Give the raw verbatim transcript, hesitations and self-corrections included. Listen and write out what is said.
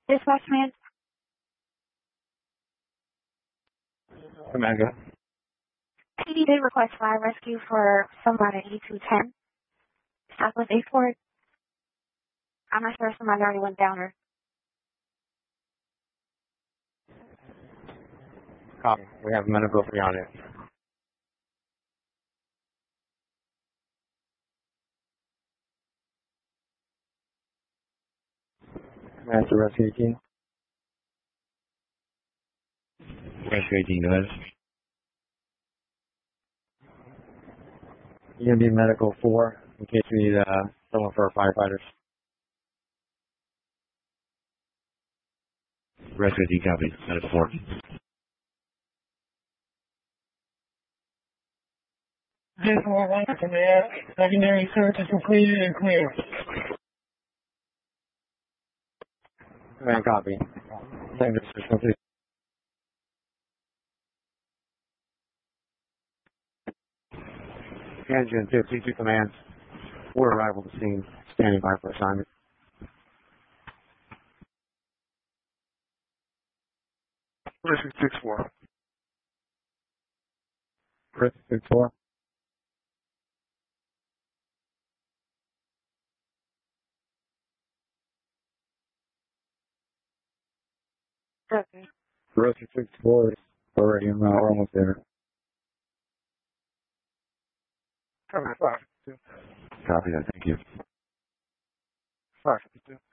Dispatch command. Command, go. P D did request fire rescue for someone at E two ten, Southwest eighth Ward. I'm not sure if somebody already went down or. Copy. We have medical three on it. Command to rescue eighteen. Rescue eighteen, go ahead. E M D medical four in case we need uh, someone for our firefighters. Rescue eighteen, copy. Medical four. Visual one command. Secondary search is completed and clear. Command, copy. Secondary search complete. Engine fifty-two commands. We're arrival to scene. Standing by for assignment. Rescue six four. Rescue six four. Okay. Rescue six four is already in route. We're almost there. Command five fifty-two. Copy that. Thank you. five fifty-two.